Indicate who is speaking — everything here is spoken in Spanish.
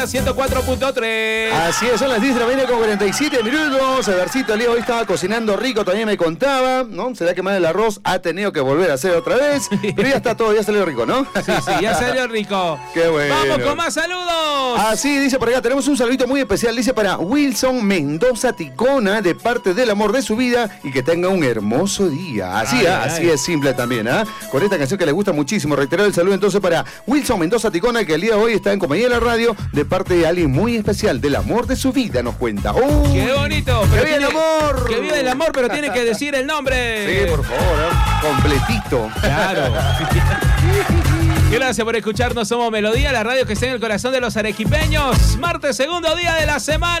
Speaker 1: 104.3.
Speaker 2: Así es, son las 10 de la mañana con 47 minutos. Evercito Leo hoy estaba cocinando rico, todavía me contaba, ¿no? Se le ha quemado el arroz, ha tenido que volver a hacer otra vez. Pero ya está todo, ya salió rico, ¿no?
Speaker 1: Sí, ya salió rico.
Speaker 2: Qué bueno.
Speaker 1: Vamos con más saludos.
Speaker 2: Así dice por acá, tenemos un saludito muy especial, dice para Wilson Mendoza Ticona, de parte del amor de su vida, y que tenga un hermoso día. Así, así es simple también, ¿ah? Con esta canción que le gusta muchísimo. Reiterar el saludo entonces para Wilson Mendoza Ticona, que el día de hoy está en compañía de la radio, de parte de alguien muy especial, del amor de su vida, nos cuenta.
Speaker 1: ¡Qué bonito!
Speaker 2: ¡Que vive el amor!
Speaker 1: ¡Que vive el amor, pero tiene que decir el nombre!
Speaker 2: Sí, por favor, completito.
Speaker 1: Claro. Gracias por escucharnos, somos Melodía, la radio que está en el corazón de los arequipeños. Martes, segundo día de la semana.